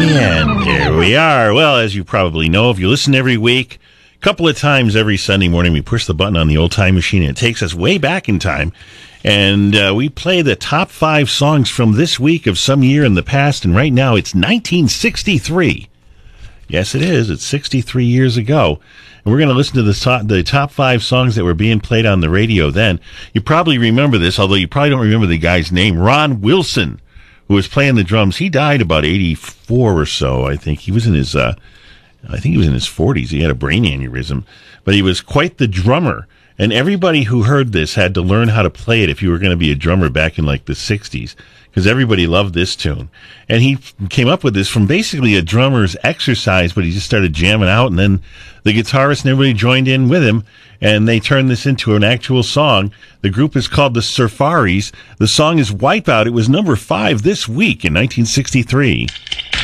And there we are. Well, as you probably know, if you listen every week, a couple of times every Sunday morning, we push the button on the old time machine, and it takes us way back in time. And we play the top 5 songs from this week of some year in the past. And right now, it's 1963. Yes, it is. It's 63 years ago. And we're going to listen to the top 5 songs that were being played on the radio then. You probably remember this, although you probably don't remember the guy's name. Ron Wilson, who was playing the drums. He died about 84 or so, I think. He was in his, I think he was in his 40s. He had a brain aneurysm. But he was quite the drummer. And everybody who heard this had to learn how to play it if you were going to be a drummer back in like the 60s, because everybody loved this tune. And he came up with this from basically a drummer's exercise, but he just started jamming out, and then the guitarist and everybody joined in with him, and they turned this into an actual song. The group is called the Surfaris. The song is Wipeout. It was number 5 this week in 1963.